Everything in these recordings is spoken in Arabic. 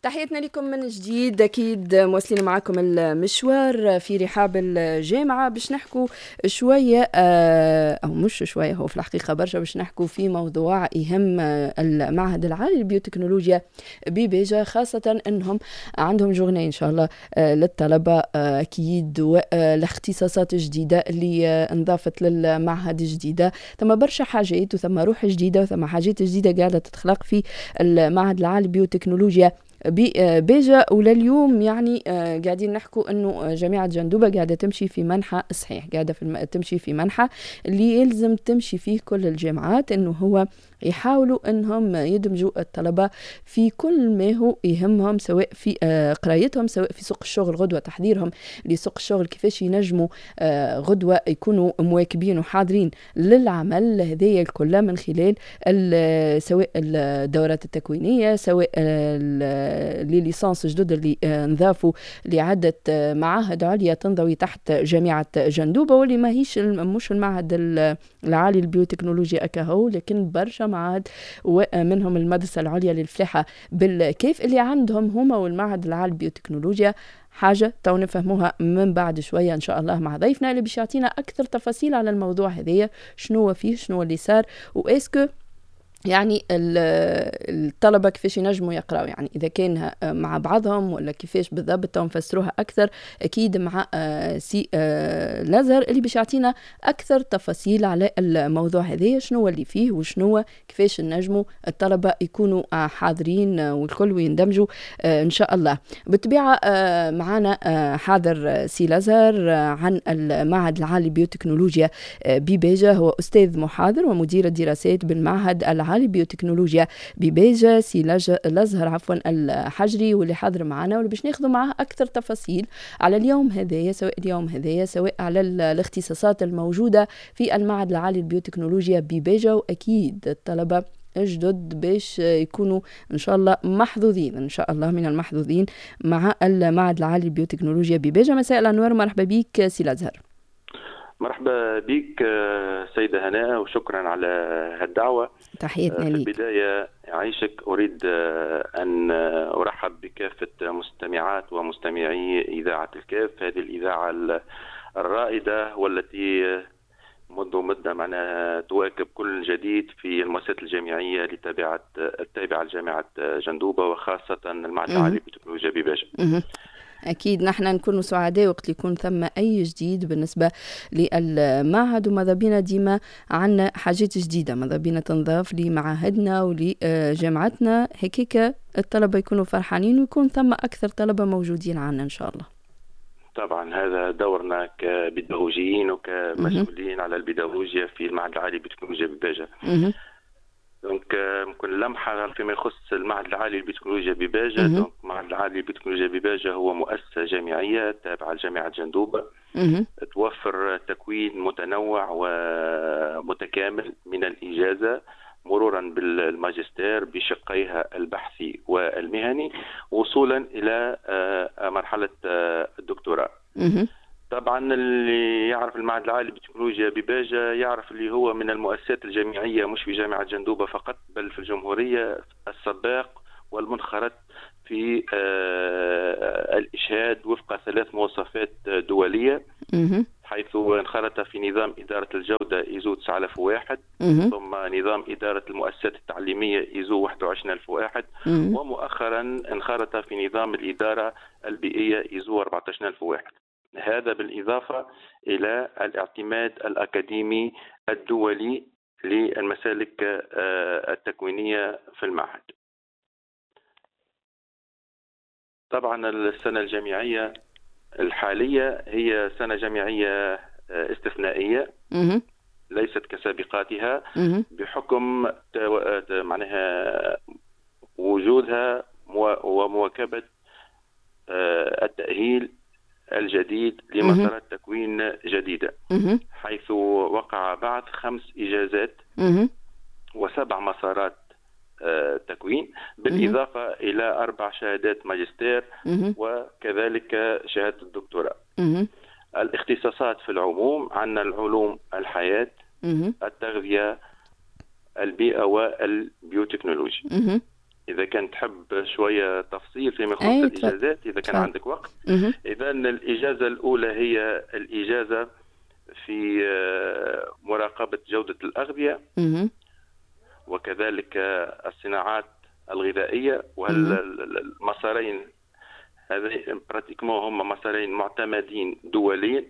تحياتنا لكم من جديد. أكيد مواصلين معكم المشوار في رحاب الجامعة باش نحكوا شوية أو مش شوية، هو في الحقيقة برشا باش نحكوا في موضوع يهم المعهد العالي للبيوتكنولوجيا ببيجة، خاصة أنهم عندهم جورني إن شاء الله للطلبة أكيد، والاختصاصات الجديدة اللي انضافت للمعهد الجديدة. ثم برشا حاجات وثم روح جديدة وثم حاجات جديدة قاعدة تتخلق في المعهد العالي للبيوتكنولوجيا ببيجة. ولليوم يعني قاعدين نحكوا انه جامعة جندوبة قاعدة تمشي في منحى صحيح، قاعدة تمشي في منحى اللي يلزم تمشي فيه كل الجامعات، انه هو يحاولوا انهم يدمجوا الطلبة في كل ما هو يهمهم، سواء في قرايتهم، سواء في سوق الشغل غدوة، تحضيرهم لسوق الشغل، كيفاش ينجموا غدوة يكونوا مواكبين وحاضرين للعمل هذيا الكل من خلال سواء الدورات التكوينية، سواء لي ليسانس جدد اللي نضافوا لعدة معاهد عليا تنضوي تحت جامعة جندوبة، واللي ما هيش مش المعهد العالي للبيوتكنولوجيا أكاهو، لكن برشا معاهد ومنهم المدرسة العليا للفلاحة بالكيف اللي عندهم هما والمعهد العالي للبيوتكنولوجيا. حاجة تو نفهموها من بعد شوية إن شاء الله مع ضيفنا اللي بيش يعطينا أكثر تفاصيل على الموضوع هذية، شنو فيه، شنو اللي صار، وإسكو يعني الطلبة كيفاش ينجموا يقرأوا، يعني إذا كان مع بعضهم ولا كيفاش بالضبط نفسروها أكثر. أكيد مع سي لازر اللي باش يعطينا أكثر تفاصيل على الموضوع هذا، شنو اللي فيه وشنو كيفاش نجموا الطلبة يكونوا حاضرين والكل ويندمجوا إن شاء الله. بالطبيعة معنا حاضر سي لازر عن المعهد العالي للبيوتكنولوجيا ببيجة، هو أستاذ محاضر ومدير الدراسات بالمعهد العالي بيوتكنولوجيا ببيجة، سي لازهر عفوا الحجري، واللي حاضر معنا واللي باش ناخذوا معاه اكثر تفاصيل على اليوم هذايا، سواء اليوم هذايا سواء على الاختصاصات الموجوده في المعهد العالي للبيوتكنولوجيا ببيجة. واكيد الطلبه جدد باش يكونوا ان شاء الله محظوظين، ان شاء الله من المحظوظين مع المعهد العالي للبيوتكنولوجيا ببيجة. مساء الانوار، مرحبا بك سي لازهر. مرحبا بك سيدة هناء، وشكرا على هالدعوة. تحياتنا ليك. في البداية يعيشك أريد أن أرحب بكافة مستمعات ومستمعي إذاعة الكاف، هذه الإذاعة الرائدة والتي منذ مدة معنا تواكب كل جديد في المؤسسات الجامعية التابعة لجامعة جندوبة، وخاصة المعهد العالي للتكنولوجيا ببيجة. أكيد نحن نكون سعداء وقت يكون ثم أي جديد بالنسبة للمعهد، وماذا بينا ديما عنا حاجات جديدة، ماذا بينا تنضاف لمعاهدنا ولجامعتنا، هيك الطلبة يكونوا فرحانين ويكون ثم أكثر طلبة موجودين عنا إن شاء الله. طبعا هذا دورنا كبيداغوجيين وكمسؤولين على البيداغوجيا في المعهد العالي للبيوتكنولوجيا ببيجة. دونك ممكن لمحة فيما يخص المعهد العالي للبيوتكنولوجيا ببيجة. دونك المعهد العالي للبيوتكنولوجيا ببيجة هو مؤسسة جامعية تابعة لجامعة جندوبة، توفر تكوين متنوع ومتكامل من الإجازة مرورا بالماجستير بشقيها البحثي والمهني وصولا إلى مرحلة الدكتوراه. طبعا اللي يعرف المعهد العالي للبيوتكنولوجيا ببيجة يعرف اللي هو من المؤسسات الجامعية مش في جامعة جندوبة فقط، بل في الجمهورية السباق والمنخرط في الإشهاد وفق 3 مواصفات دولية، حيث انخرط في نظام إدارة الجودة إيزو 9001، ثم نظام إدارة المؤسسات التعليمية إيزو 21001، ومؤخرا انخرط في نظام الإدارة البيئية إيزو 14001. هذا بالإضافة إلى الاعتماد الأكاديمي الدولي للمسالك التكوينية في المعهد. طبعا السنة الجامعية الحالية هي سنة جامعية استثنائية ليست كسابقاتها بحكم معناها وجودها ومواكبة التأهيل الجديد لمسارات تكوين جديدة، حيث وقع بعد 5 إجازات و7 مسارات تكوين، بالإضافة إلى 4 شهادات ماجستير وكذلك شهادة الدكتوراه. الاختصاصات في العموم عندنا العلوم الحياة، التغذية، البيئة والبيوتكنولوجيا. إذا كان تحب شوية تفصيل فيما يخص أي الإجازات إذا كان عندك وقت. إذا الإجازة الأولى هي الإجازة في مراقبة جودة الأغذية وكذلك الصناعات الغذائية، والمسارين هذين براتيكمون هم مسارين معتمدين دوليا.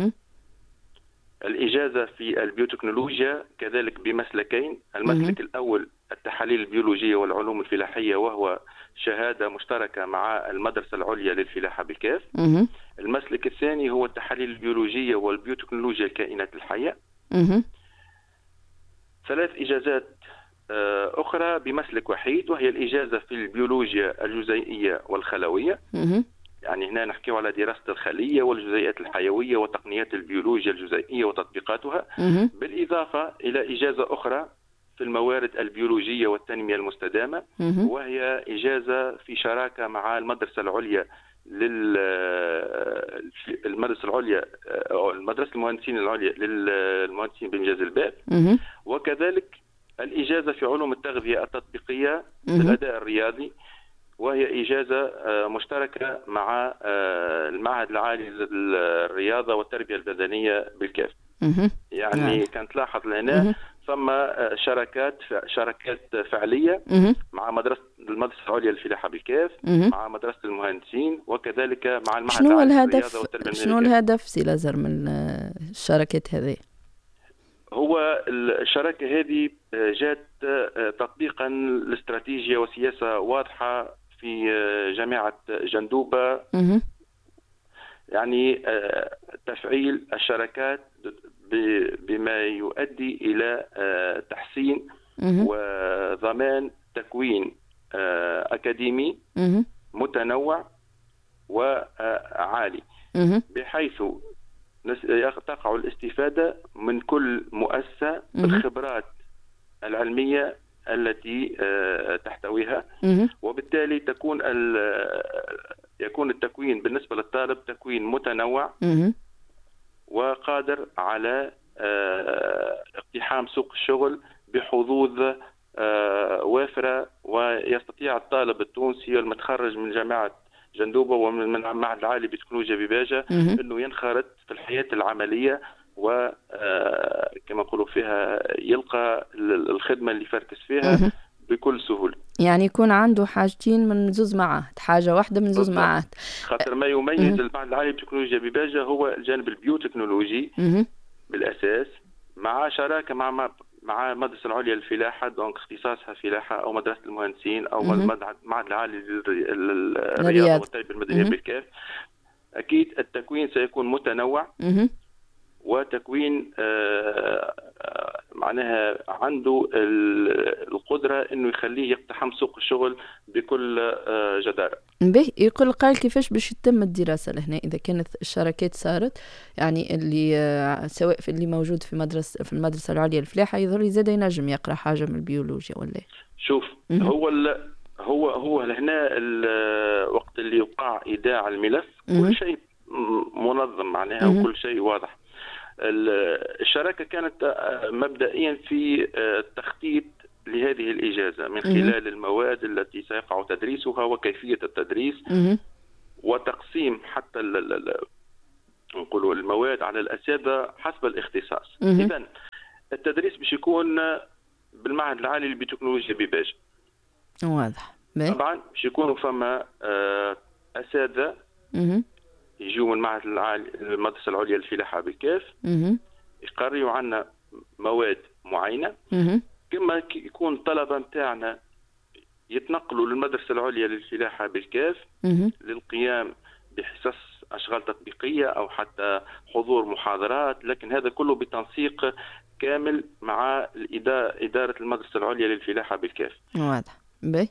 الإجازة في البيوتكنولوجيا كذلك بمسلكين، المسلك الأول التحاليل البيولوجية والعلوم الفلاحية، وهو شهادة مشتركة مع المدرسة العليا للفلاحة بالكاف. المسلك الثاني هو التحاليل البيولوجية والبيوتكنولوجيا الكائنات الحية. 3 إجازات أخرى بمسلك وحيد، وهي الإجازة في البيولوجيا الجزيئية والخلوية. يعني هنا نحكي على دراسة الخلية والجزيئات الحيوية وتقنيات البيولوجيا الجزيئية وتطبيقاتها، بالإضافة إلى إجازة أخرى في الموارد البيولوجية والتنمية المستدامة، وهي إجازة في شراكة مع المدرسة العليا المدرسة المهندسين العليا للمهندسين بإنجاز الباب، وكذلك الإجازة في علوم التغذية التطبيقية بالأداء الرياضي، وهي إجازة مشتركة مع المعهد العالي للرياضة والتربية البدنية بالكاف. يعني كانت تلاحظ لنا ثم شراكات فعلية مع المدرسة العليا للفلاحة بالكاف، مع مدرسة المهندسين، وكذلك مع المعهد العالي للرياضة والتربية البدنية. شنو الهدف سي لازر من الشراكات هذه؟ هو الشراكة هذه جاءت تطبيقا لاستراتيجية وسياسة واضحة في جامعة جندوبة، يعني تفعيل الشراكات بما يؤدي إلى تحسين وضمان تكوين أكاديمي متنوع وعالي، بحيث تقع الاستفادة من كل مؤسسة بالخبرات العلمية التي تحتويها، وبالتالي يكون التكوين بالنسبة للطالب تكوين متنوع وقادر على اقتحام سوق الشغل بحظوظ وافرة، ويستطيع الطالب التونسي المتخرج من جامعة جندوبة ومن المعهد العالي للتكنولوجيا بباجة أنه ينخرط في الحياة العملية، وكما نقولوا فيها يلقى الخدمة اللي فركز فيها بكل سهولة. يعني يكون عنده حاجتين من زوز معاهد، حاجة واحدة من زوز معاهد. خاطر ما يميز المعهد العالي للتكنولوجيا بباجة هو الجانب البيوتكنولوجي بالأساس، مع شراكة مع المدرسة العليا للفلاحة، دونك اختصاصها فلاحة، أو مدرسة المهندسين، أو المعهد العالي للرياضة والتربية المدنية بالكاف. أكيد التكوين سيكون متنوع، وتكوين معناها عنده القدرة إنه يخليه يقتحم سوق الشغل بكل جدارة. به يقول قال كيفاش باش يتم الدراسة لهنا إذا كانت الشراكات صارت، يعني اللي سواء في اللي موجود في المدرسة العليا للفلاحة يظهر زاد ينجم يقرأ حاجة من البيولوجيا ولا؟ شوف هو لهنا الوقت اللي يقع إيداع الملف كل شيء منظم معناها وكل شيء واضح. الشراكة كانت مبدئيا في التخطيط لهذه الإجازة من خلال المواد التي سيقع تدريسها وكيفية التدريس وتقسيم حتى نقولوا المواد على الأساتذة حسب الاختصاص. إذن التدريس باش يكون بالمعهد العالي للبيوتكنولوجيا بباجة. واضح. طبعا باش يكونوا فما أساتذة يجوا من المعهد العالي المدرسة العليا للفلاحة بالكاف، يقريوا عنا مواد معينة، كما يكون الطلبة متاعنا يتنقلوا للمدرسة العليا للفلاحة بالكاف للقيام بحصص أشغال تطبيقية أو حتى حضور محاضرات، لكن هذا كله بتنسيق كامل مع إدارة المدرسة العليا للفلاحة بالكاف. واضح. باهي.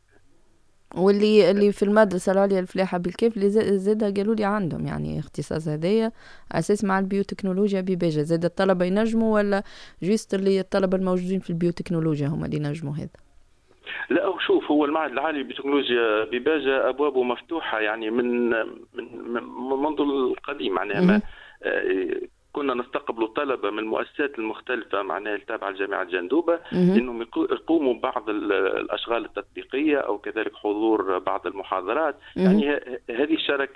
واللي في المدرسة العليا للفلاحة بالكيف اللي زاد قالوا لي عندهم يعني اختصاص هذايا أساس مع البيوتكنولوجيا بباجة، زاد الطلبة ينجموا ولا جيست اللي الطلبة الموجودين في البيوتكنولوجيا هم اللي ينجموا هذا؟ لا شوف، هو المعهد العالي للبيوتكنولوجيا بباجة أبوابه مفتوحة يعني من منذ القديم، يعني كنا نستقبل طلبة من المؤسسات المختلفة معناها التابعة لجامعة جندوبة انهم يقوموا بعض الاشغال التطبيقية او كذلك حضور بعض المحاضرات. يعني هذه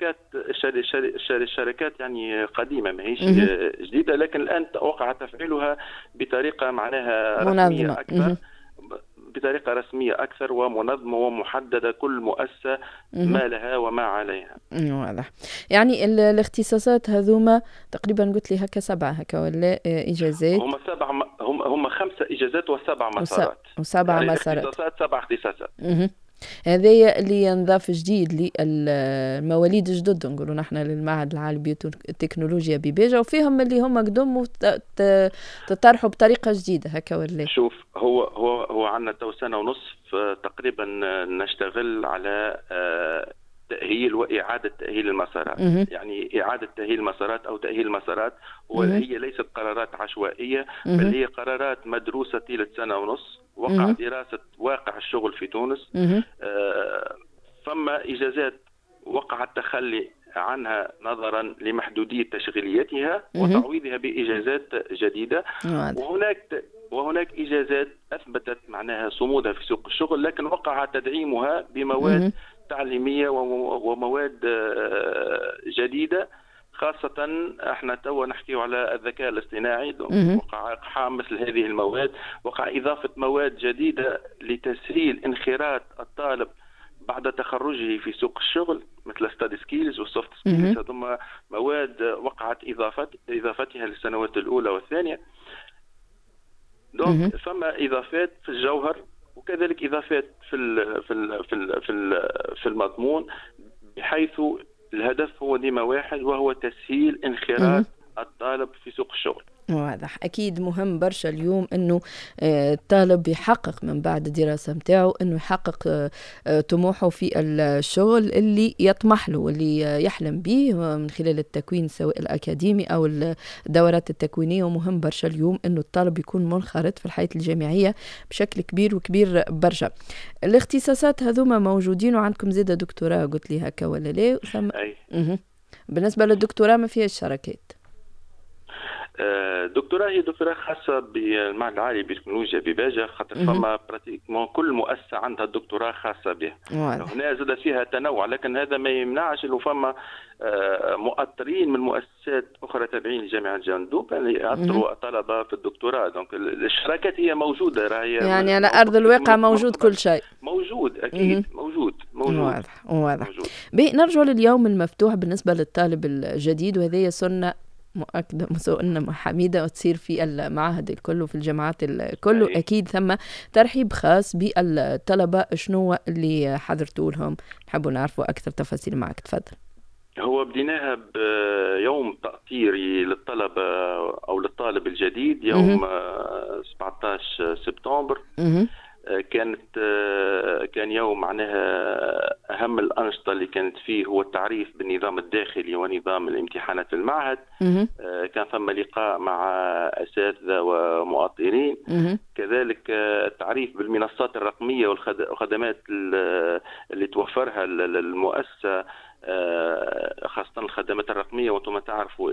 الشركات يعني قديمة ماهيش جديدة، لكن الان وقع تفعيلها بطريقة معناها رسمية اكثر، بطريقة رسمية أكثر ومنظمة ومحددة، كل مؤسسة ما لها وما عليها. واضح. يعني الاختصاصات هذوما تقريبا قلت لي هكا 7 هكا ولا إجازات؟ هم 5 إجازات و7 مسارات. و7 مسارات. اختصاصات 7 اختصاصات. هذا اللي ينضاف جديد للمواليد الجدد نقولوا نحن للمعهد العالي بالتكنولوجيا ببيجة، وفيهم اللي هم قدموا تطرحوا بطريقة جديدة هكا ولا؟ شوف هو عندنا تو 1.5 سنة تقريبا نشتغل على تأهيل وإعادة تأهيل المسارات. يعني إعادة تأهيل المسارات أو تأهيل المسارات وهي ليست قرارات عشوائية، بل هي قرارات مدروسة طيلة 1.5 سنة، وقع دراسة واقع الشغل في تونس. فما إجازات وقع التخلي عنها نظرا لمحدودية تشغيليتها وتعويضها بإجازات جديدة. وهناك إجازات أثبتت معناها صمودها في سوق الشغل، لكن وقع تدعيمها بمواد تعليمية ومواد جديدة، خاصة احنا توا نحكي على الذكاء الاصطناعي. وقع مثل هذه المواد، وقع إضافة مواد جديدة لتسهيل انخراط الطالب بعد تخرجه في سوق الشغل، مثل ستادي سكيلز والسوفت سكيلز. هذوما مواد وقعت إضافتها للسنوات الأولى والثانية. دونك فما إضافات في الجوهر وكذلك إضافات في المضمون، بحيث الهدف هو ديما واحد، وهو تسهيل انخراط الطالب في سوق الشغل. واضح. أكيد مهم برشا اليوم أنه الطالب يحقق من بعد الدراسة متاعه أنه يحقق طموحه في الشغل اللي يطمح له واللي يحلم به من خلال التكوين سواء الأكاديمي أو الدورات التكوينية. ومهم برشا اليوم أنه الطالب يكون منخرط في الحياة الجامعية بشكل كبير وكبير برشا. الاختصاصات هذوما موجودين، وعندكم زيادة دكتوراه قلت لي هكا ولا لا؟ بالنسبة للدكتوراه ما فيهاش شراكات؟ دكتوراه هي دكتوراه خاصة بالمعهد العالي بالتكنولوجيا بباجة، خاطر فما براتيكمون كل مؤسسة عندها دكتوراه خاصة بها. هنا زاد فيها تنوع، لكن هذا ما يمنعش انه فما مؤطرين من مؤسسات اخرى تابعين لجامعة جندوب اللي يأطروا طلبة في الدكتوراه. دونك الشراكات هي موجودة، راهي يعني على أرض الواقع موجود كل شيء. موجود أكيد. موجود. واضح. نرجع لليوم المفتوح بالنسبة للطالب الجديد، وهذه سنة مؤكدة مسؤولنا حميدة وتصير في المعاهد الكل وفي الجامعات الكل. أكيد ثم ترحيب خاص بالطلبة. شنو اللي حضرتوا لهم؟ نحبوا نعرفوا أكثر تفاصيل معك، تفضل. هو بديناها بيوم تأطيري للطلبة أو للطالب الجديد يوم 17 سبتمبر. كان يوم معناها أهم الأنشطة اللي كانت فيه هو التعريف بالنظام الداخلي ونظام الامتحانات في المعهد. كان ثم لقاء مع أساتذة ومؤطرين، كذلك التعريف بالمنصات الرقمية والخدمات اللي توفرها المؤسسة، خاصة الخدمات الرقمية. وانتم تعرفوا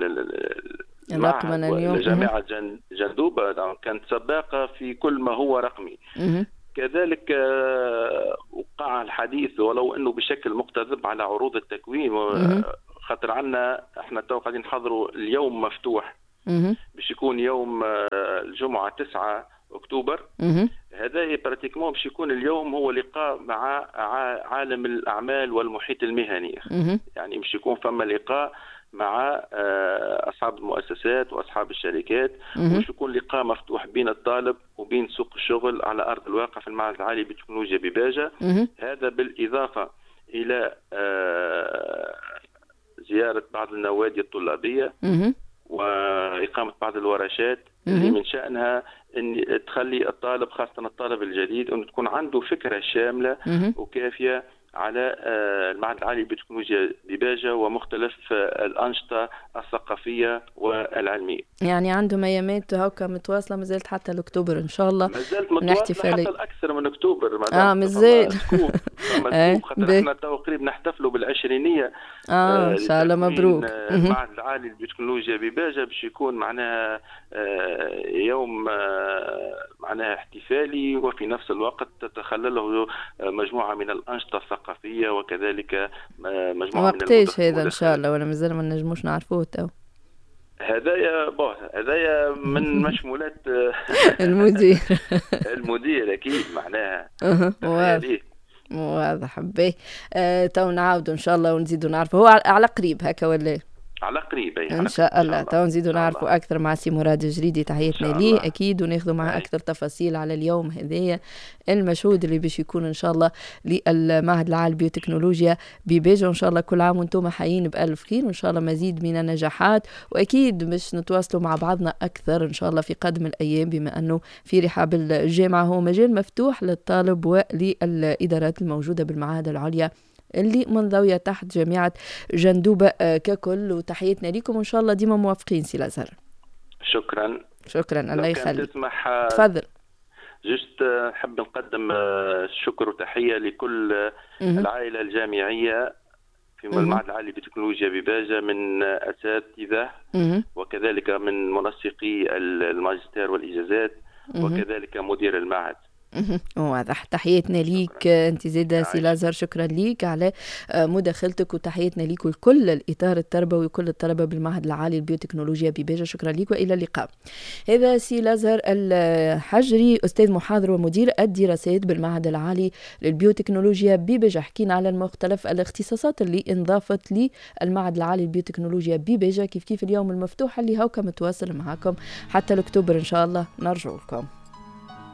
اللي جامعة جندوبة كانت سباقة في كل ما هو رقمي. كذلك وقع الحديث ولو انه بشكل مقتضب على عروض التكوين، خاطر عنا احنا تو قاعدين نحضروا اليوم مفتوح باش يكون يوم الجمعة 9 أكتوبر. هذا براتيكمون باش يكون اليوم هو لقاء مع عالم الأعمال والمحيط المهني. يعني باش يكون فما لقاء مع أصحاب المؤسسات وأصحاب الشركات، وباش يكون لقاء مفتوح بين الطالب وبين سوق الشغل على أرض الواقع في المعهد العالي بالتكنولوجيا بباجة. هذا بالإضافة إلى زيارة بعض النوادي الطلابية وإقامة بعض الورشات اللي من شأنها أن تخلي الطالب، خاصة الطالب الجديد، أن تكون عنده فكرة شاملة وكافية على المعهد العالي بالتكنولوجيا بباجة ومختلف الأنشطة الثقافية والعلمية. يعني عندهم أيامات هكا متواصلة مازالت حتى لأكتوبر إن شاء الله. مازالت متواصلة حتى الأكثر من أكتوبر. مازال. مزبوط، خاطر احنا تو قريب نحتفلوا بالعشرينية. ان شاء الله مبروك. المعهد العالي للبيوتكنولوجيا بباجة باش يكون معناها يوم معناها احتفالي، وفي نفس الوقت تتخلله مجموعة من الأنشطة الثقافية وكذلك مجموعة من وقتاش هذا ان شاء الله، ولا مازال ما نجموش نعرفوه تو؟ هذايا من مشمولات المدير. المدير اكيد معناها. واضح به. تو نعاودوا ان شاء الله ونزيدوا نعرفوا، هو على قريب هكا ولا على قريب ان شاء الله. تو نزيدوا نعرفوا اكثر مع سي مراد الجريدي، تحياتنا ليه اكيد، وناخذوا معه اكثر تفاصيل على اليوم هذايا المشهود اللي باش يكون ان شاء الله للمعهد العالي للبيوتكنولوجيا بباجة. وان شاء الله كل عام وانتم حيين بألف خير، وان شاء الله مزيد من النجاحات، واكيد باش نتواصلوا مع بعضنا اكثر ان شاء الله في قادم الايام، بما انه في رحاب الجامعه هو مجال مفتوح للطالب وللادارات الموجوده بالمعاهد العليا اللي منضوية تحت جامعة جندوبة ككل. وتحياتنا لكم وإن شاء الله ديما موافقين سي الأزهر. شكرا الله يخليك. تفضل. جست نحب نقدم الشكر وتحية لكل العائلة الجامعية في المعهد العالي للتكنولوجيا بباجة، من أساتذة وكذلك من منسقي الماجستير والإجازات وكذلك مدير المعهد. واضح. تحياتنا ليك انت زيدا سي الازهر، شكرا ليك على مداخلتك، وتحياتنا ليك ولكل الاطار التربوي وكل الطلبه بالمعهد العالي للبيوتكنولوجيا بباجة. شكرا ليك والى اللقاء. هذا سي الازهر الحجري، استاذ محاضر ومدير الدراسات بالمعهد العالي للبيوتكنولوجيا بباجة. حكينا على المختلف الاختصاصات اللي انضافت للمعهد العالي للبيوتكنولوجيا بباجة، كيف اليوم المفتوح اللي هوكا متواصل معاكم حتى الاكتوبر ان شاء الله نرجع لكم.